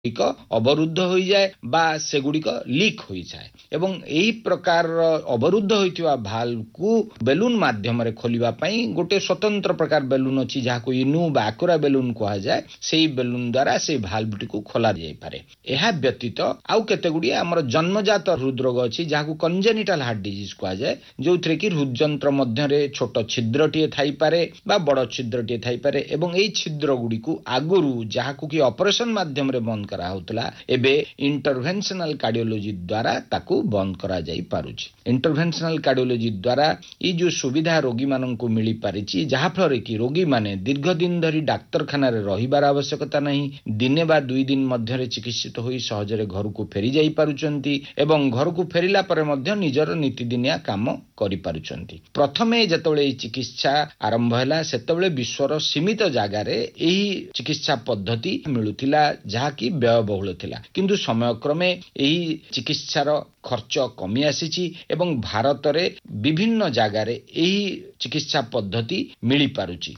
ଅବରୁଦ୍ଧ ହୋଇଯାଏ ବା ସେଗୁଡ଼ିକ ଲିକ୍ ହୋଇଯାଏ ଏବଂ ଏହି ପ୍ରକାରର ଅବରୁଦ୍ଧ ହୋଇଥିବା ଭାଲ୍ଭକୁ ବେଲୁନ୍ ମାଧ୍ୟମରେ ଖୋଲିବା ପାଇଁ ଗୋଟେ ସ୍ୱତନ୍ତ୍ର ପ୍ରକାର ବେଲୁନ୍ ଅଛି ଯାହାକୁ ଇନୁ ବା ଆକୁରା ବେଲୁନ୍ କୁହାଯାଏ। ସେହି ବେଲୁନ୍ ଦ୍ୱାରା ସେହି ଭାଲ୍ଭଟିକୁ ଖୋଲା ଯାଇପାରେ। ଏହା ବ୍ୟତୀତ ଆଉ କେତେଗୁଡ଼ିଏ ଆମର ଜନ୍ମଜାତ ହୃଦରୋଗ ଅଛି ଯାହାକୁ କଞ୍ଜେନିଟାଲ ହାର୍ଟ ଡିଜିଜ୍ କୁହାଯାଏ, ଯେଉଁଥିରେ କି ହୃଦଯନ୍ତ୍ର ମଧ୍ୟରେ ଛୋଟ ଛିଦ୍ରଟିଏ ଥାଇପାରେ ବା ବଡ଼ ଛିଦ୍ରଟିଏ ଥାଇପାରେ ଏବଂ ଏହି ଛିଦ୍ରଗୁଡ଼ିକୁ ଆଗରୁ ଯାହାକୁ କି ଅପରେସନ ମାଧ୍ୟମରେ ବନ୍ଦ କରାଯାଉଥିଲା ଏବେ ଇଣ୍ଟରଭେନ୍ସନାଲ କାର୍ଡିଓଲୋଜି ଦ୍ୱାରା ତାକୁ ବନ୍ଦ କରାଯାଇ ପାରୁଛି। ଇଣ୍ଟରଭେନ୍ସନାଲ କାର୍ଡିଓଲୋଜି ଦ୍ୱାରା ଏଇ ଯେଉଁ ସୁବିଧା ରୋଗୀମାନଙ୍କୁ ମିଳିପାରିଛି ଯାହାଫଳରେ କି ରୋଗୀମାନେ ଦୀର୍ଘ ଦିନ ଧରି ଡାକ୍ତରଖାନାରେ ରହିବାର ଆବଶ୍ୟକତା ନାହିଁ, ଦିନେ ବା 2 ଦିନ ମଧ୍ୟରେ ଚିକିତ୍ସିତ ହୋଇ ସହଜରେ ଘରକୁ ଫେରି ଯାଇପାରୁଛନ୍ତି ଏବଂ ଘରକୁ ଫେରିଲା ପରେ ମଧ୍ୟ ନିଜର ନୀତିଦିନିଆ କାମ କରିପାରୁଛନ୍ତି। ପ୍ରଥମେ ଯେତେବେଳେ ଏହି ଚିକିତ୍ସା ଆରମ୍ଭ ହେଲା ସେତେବେଳେ ବିଶ୍ୱର ସୀମିତ ଜାଗାରେ ଏହି ଚିକିତ୍ସା ପଦ୍ଧତି ମିଳୁଥିଲା ଯାହାକି ବ୍ୟୟବହୁଳ ଥିଲା, କିନ୍ତୁ ସମୟକ୍ରମେ ଏହି ଚିକିତ୍ସାର ଖର୍ଚ୍ଚ କମି ଆସିଛି ଏବଂ ଭାରତରେ ବିଭିନ୍ନ ଜାଗାରେ ଏହି ଚିକିତ୍ସା ପଦ୍ଧତି ମିଳିପାରୁଛି।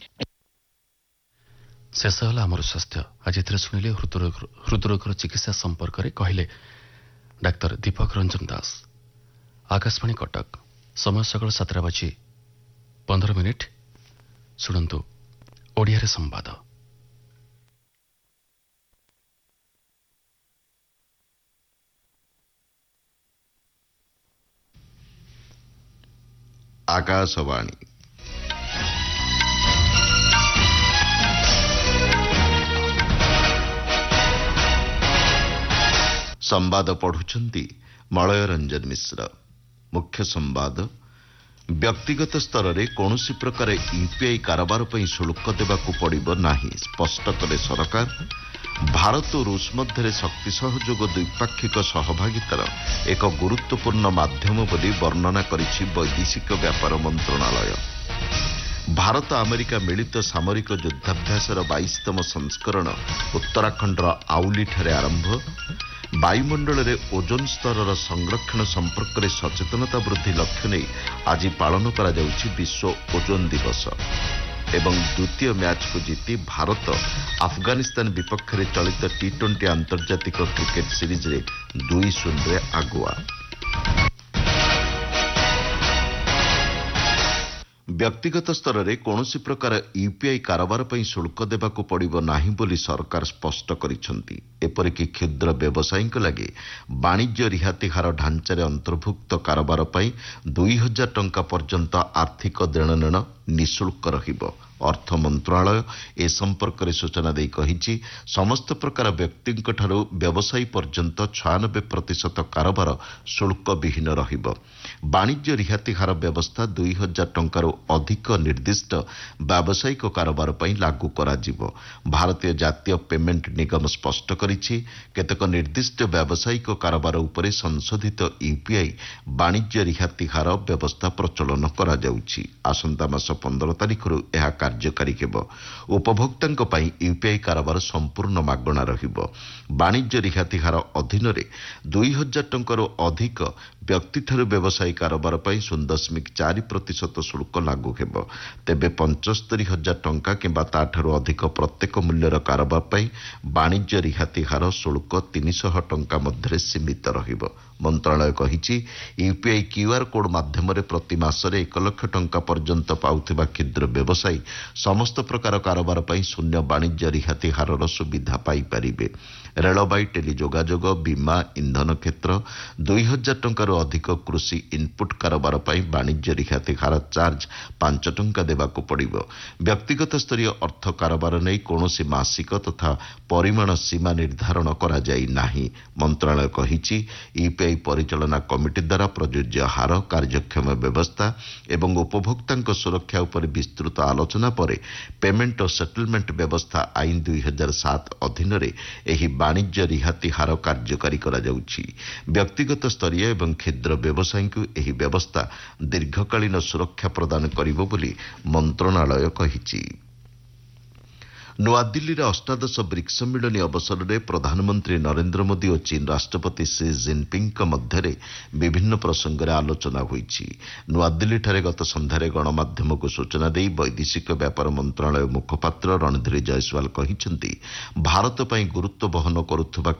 ଶେଷ ହେଲା ଆମର ସ୍ୱାସ୍ଥ୍ୟ। ଆଜି ଏଥିରେ ଶୁଣିଲେ ହୃଦରୋଗର ଚିକିତ୍ସା ସମ୍ପର୍କରେ କହିଲେ ଡାକ୍ତର ଦୀପକ ରଞ୍ଜନ ଦାସ। ଆକାଶବାଣୀ କଟକ, ସମୟ ସକାଳ 7:15। ଶୁଣନ୍ତୁ ଓଡ଼ିଆରେ ସମ୍ବାଦ। ଆକାଶବାଣୀ ସମ୍ବାଦ ପଢୁଛନ୍ତି ମଳୟ ରଞ୍ଜନ ମିଶ୍ର। ମୁଖ୍ୟ ସମ୍ବାଦ, ବ୍ୟକ୍ତିଗତ ସ୍ତରରେ କୌଣସି ପ୍ରକାର ୟୁପିଆଇ କାରବାର ପାଇଁ ଶୁଳ୍କ ଦେବାକୁ ପଡ଼ିବ ନାହିଁ, ସ୍ପଷ୍ଟ କଲେ ସରକାର। ଭାରତ ଓ ରୁଷ ମଧ୍ୟରେ ଶକ୍ତି ସହଯୋଗ ଦ୍ୱିପାକ୍ଷିକ ସହଭାଗିତାର ଏକ ଗୁରୁତ୍ୱପୂର୍ଣ୍ଣ ମାଧ୍ୟମ ବୋଲି ବର୍ଣ୍ଣନା କରିଛି ବୈଦେଶିକ ବ୍ୟାପାର ମନ୍ତ୍ରଣାଳୟ। ଭାରତ ଆମେରିକା ମିଳିତ ସାମରିକ ଯୁଦ୍ଧାଭ୍ୟାସର 22ତମ ସଂସ୍କରଣ ଉତ୍ତରାଖଣ୍ଡର ଆଉଲିଠାରେ ଆରମ୍ଭ। ବାୟୁମଣ୍ଡଳରେ ଓଜୋନ୍ ସ୍ତରର ସଂରକ୍ଷଣ ସମ୍ପର୍କରେ ସଚେତନତା ବୃଦ୍ଧି ଲକ୍ଷ୍ୟ ନେଇ ଆଜି ପାଳନ କରାଯାଉଛି ବିଶ୍ୱ ଓଜୋନ୍ ଦିବସ। ଏବଂ ଦ୍ୱିତୀୟ ମ୍ୟାଚ୍କୁ ଜିତି ଭାରତ ଆଫଗାନିସ୍ତାନ ବିପକ୍ଷରେ ଚଳିତ T20 ଆନ୍ତର୍ଜାତିକ କ୍ରିକେଟ ସିରିଜରେ 2-0 ଆଗୁଆ। ବ୍ୟକ୍ତିଗତ ସ୍ତରରେ କୌଣସି ପ୍ରକାର ୟୁପିଆଇ କାରବାର ପାଇଁ ଶୁଳ୍କ ଦେବାକୁ ପଡ଼ିବ ନାହିଁ ବୋଲି ସରକାର ସ୍ପଷ୍ଟ କରିଛନ୍ତି। ଏପରିକି କ୍ଷୁଦ୍ର ବ୍ୟବସାୟୀଙ୍କ ଲାଗି ବାଣିଜ୍ୟ ରିହାତି ହାର ଢାଞ୍ଚାରେ ଅନ୍ତର୍ଭୁକ୍ତ କାରବାର ପାଇଁ 2,000 ଟଙ୍କା ପର୍ଯ୍ୟନ୍ତ ଆର୍ଥିକ ଦେଣନେଣ ନିଃଶୁଳ୍କ ରହିବ। ଅର୍ଥ ମନ୍ତ୍ରଣାଳୟ ଏ ସମ୍ପର୍କରେ ସୂଚନା ଦେଇ କହିଛି, ସମସ୍ତ ପ୍ରକାର ବ୍ୟକ୍ତିଙ୍କଠାରୁ ବ୍ୟବସାୟୀ ପର୍ଯ୍ୟନ୍ତ 96% କାରବାର ଶୁଳ୍କ ବିହୀନ ରହିବ। ବାଣିଜ୍ୟ ରିହାତି ହାର ବ୍ୟବସ୍ଥା 2,000 ଟଙ୍କାରୁ ଅଧିକ ନିର୍ଦ୍ଦିଷ୍ଟ ବ୍ୟାବସାୟିକ କାରବାର ପାଇଁ ଲାଗୁ କରାଯିବ। ଭାରତୀୟ ଜାତୀୟ ପେମେଣ୍ଟ ନିଗମ ସ୍ପଷ୍ଟ କରିଛି, କେତେକ ନିର୍ଦ୍ଦିଷ୍ଟ ବ୍ୟାବସାୟିକ କାରବାର ଉପରେ ସଂଶୋଧିତ ୟୁପିଆଇ ବାଣିଜ୍ୟ ରିହାତି ହାର ବ୍ୟବସ୍ଥା ପ୍ରଚଳନ କରାଯାଉଛି। ଆସନ୍ତା ମାସ 15 ତାରିଖରୁ ଏହା କାର୍ଯ୍ୟକାରୀ ହେବ। ଉପଭୋକ୍ତାଙ୍କ ପାଇଁ ୟୁପିଆଇ କାରବାର ସମ୍ପୂର୍ଣ୍ଣ ମାଗଣା ରହିବ। ବାଣିଜ୍ୟ ରିହାତି ହାର ଅଧୀନରେ 2,000 ଟଙ୍କାରୁ ଅଧିକ ବ୍ୟକ୍ତିଠାରୁ ବ୍ୟବସାୟୀ କାରବାର ପାଇଁ 0.4% ଶୁଳ୍କ ଲାଗୁ ହେବ। ତେବେ 75,000 ଟଙ୍କା କିମ୍ବା ତାଠାରୁ ଅଧିକ ପ୍ରତ୍ୟେକ ମୂଲ୍ୟର କାରବାର ପାଇଁ ବାଣିଜ୍ୟ ରିହାତି ହାର ଶୁଳ୍କ 300 ଟଙ୍କା ମଧ୍ୟରେ ସୀମିତ ରହିବ। ମନ୍ତ୍ରଣାଳୟ କହିଛି, ୟୁପିଆଇ କ୍ୟୁଆର୍ କୋଡ୍ ମାଧ୍ୟମରେ ପ୍ରତି ମାସରେ 1 ଲକ୍ଷ ଟଙ୍କା ପର୍ଯ୍ୟନ୍ତ ପାଉଥିବା କ୍ଷୁଦ୍ର ବ୍ୟବସାୟୀ ସମସ୍ତ ପ୍ରକାର କାରବାର ପାଇଁ ଶୂନ୍ୟ ବାଣିଜ୍ୟ ରିହାତି ହାରର ସୁବିଧା ପାଇପାରିବେ। ରେଳବାଇ, ଟେଲିଯୋଗାଯୋଗ, ବୀମା, ଇନ୍ଧନ କ୍ଷେତ୍ର, 2,000 ଟଙ୍କାରୁ ଅଧିକ କୃଷି ଇନ୍ପୁଟ୍ କାରବାର ପାଇଁ ବାଣିଜ୍ୟ ରିହାତି ହାର ଚାର୍ଜ 5 ଟଙ୍କା ଦେବାକୁ ପଡ଼ିବ। ବ୍ୟକ୍ତିଗତ ସ୍ତରୀୟ ଅର୍ଥ କାରବାର ନେଇ କୌଣସି ମାସିକ ତଥା ପରିମାଣ ସୀମା ନିର୍ଦ୍ଧାରଣ କରାଯାଇ ନାହିଁ। ମନ୍ତ୍ରଣାଳୟ କହିଛି, ୟୁପିଆଇ ପରିଚାଳନା କମିଟି ଦ୍ୱାରା ପ୍ରଯୁଜ୍ୟ ହାର, କାର୍ଯ୍ୟକ୍ଷମ ବ୍ୟବସ୍ଥା ଏବଂ ଉପଭୋକ୍ତାଙ୍କ ସୁରକ୍ଷା ଉପରେ ବିସ୍ତୃତ ଆଲୋଚନା ପରେ ପେମେଣ୍ଟ ଓ ସେଟଲମେଣ୍ଟ ବ୍ୟବସ୍ଥା ଆଇନ 2007 ଅଧୀନରେ ଏହି ବାଣିଜ୍ୟ ରିହାତି ହାର କାର୍ଯ୍ୟକାରୀ କରାଯାଉଛି। ବ୍ୟକ୍ତିଗତ ସ୍ତରୀୟ ଏବଂ କ୍ଷୁଦ୍ର ବ୍ୟବସାୟୀଙ୍କୁ ଏହି ବ୍ୟବସ୍ଥା ଦୀର୍ଘକାଳୀନ ସୁରକ୍ଷା ପ୍ରଦାନ କରିବ ବୋଲି ମନ୍ତ୍ରଣାଳୟ କହିଛି। ନୂଆଦିଲ୍ଲୀରେ ଅଷ୍ଟାଦଶ ବ୍ରିକ୍ସ ସମ୍ମିଳନୀ ଅବସରରେ ପ୍ରଧାନମନ୍ତ୍ରୀ ନରେନ୍ଦ୍ର ମୋଦି ଓ ଚୀନ ରାଷ୍ଟ୍ରପତି ସି ଜିନପିଙ୍ଗଙ୍କ ମଧ୍ୟରେ ବିଭିନ୍ନ ପ୍ରସଙ୍ଗରେ ଆଲୋଚନା ହୋଇଛି। ନୂଆଦିଲ୍ଲୀଠାରେ ଗତ ସନ୍ଧ୍ୟାରେ ଗଣମାଧ୍ୟମକୁ ସୂଚନା ଦେଇ ବୈଦେଶିକ ବ୍ୟାପାର ମନ୍ତ୍ରଣାଳୟ ମୁଖପାତ୍ର ରଣଧୀର ଜୟସ୍ୱାଲ କହିଛନ୍ତି, ଭାରତ ପାଇଁ ଗୁରୁତ୍ୱ ବହନ କରୁଥିବା